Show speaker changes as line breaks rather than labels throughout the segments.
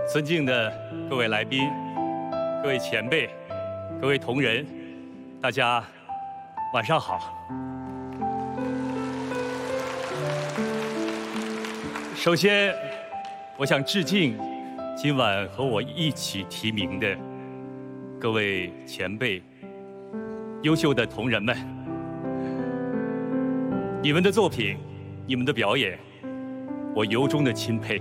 尊敬的各位来宾、各位前辈、各位同仁，大家晚上好。首先，我想致敬今晚和我一起提名的各位前辈、优秀的同仁们。你们的作品，你们的表演，我由衷的钦佩。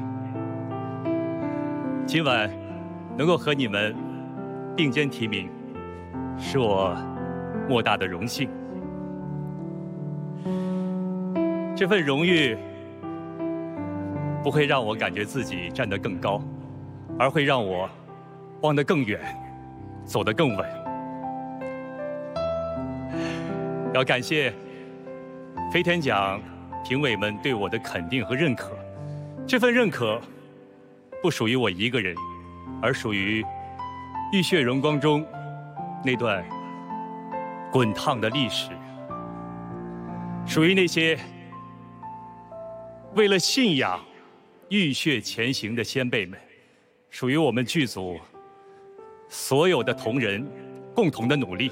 今晚能够和你们并肩提名，是我莫大的荣幸。这份荣誉不会让我感觉自己站得更高，而会让我望得更远，走得更稳。要感谢飞天奖评委们对我的肯定和认可，这份认可不属于我一个人，而属于浴血荣光中那段滚烫的历史，属于那些为了信仰浴血前行的先辈们，属于我们剧组所有的同仁共同的努力。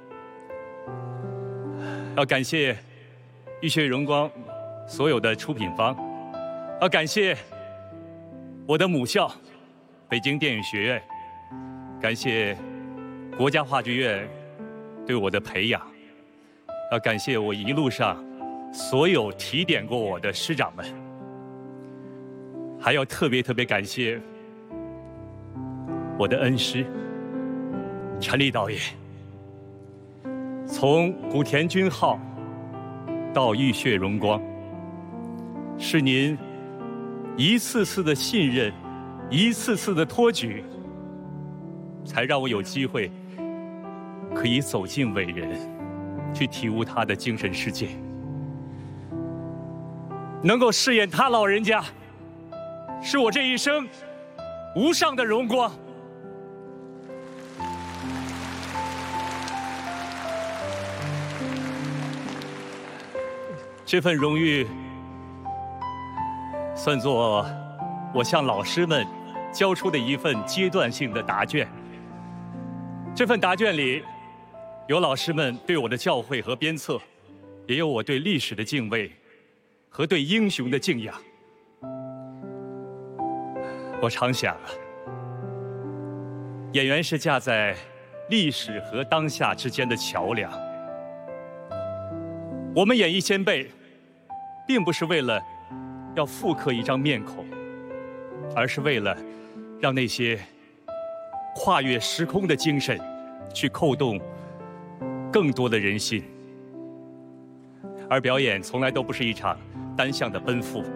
要感谢浴血荣光所有的出品方，要感谢我的母校北京电影学院，感谢国家话剧院对我的培养，要感谢我一路上所有提点过我的师长们，还要特别感谢我的恩师陈立导演。从古田军号到浴血荣光，是您一次次的信任，一次次的托举，才让我有机会可以走进伟人，去体悟他的精神世界。能够饰演他老人家，是我这一生无上的荣光。这份荣誉算作我向老师们交出的一份阶段性的答卷。这份答卷里有老师们对我的教诲和鞭策，也有我对历史的敬畏和对英雄的敬仰。我常想啊，演员是架在历史和当下之间的桥梁。我们演绎先辈，并不是为了要复刻一张面孔，而是为了让那些跨越时空的精神去扣动更多的人心。而表演从来都不是一场单向的奔赴，